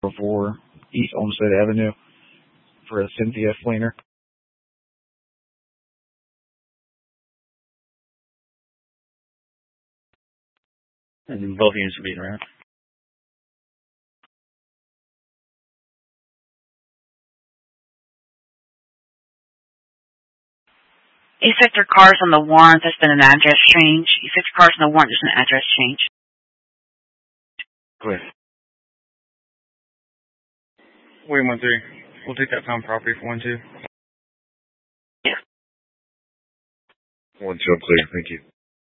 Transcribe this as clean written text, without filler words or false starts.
4 East Olmsted Avenue for a Cynthia Fleener. And both units are being around. East Sector cars on the warrant, there's been an address change. East Sector cars on the warrant, there's an address change. Go ahead. Wait, 1-3. We'll take that found property for 1-2. Yeah. 1-2, I'm clear. Thank you.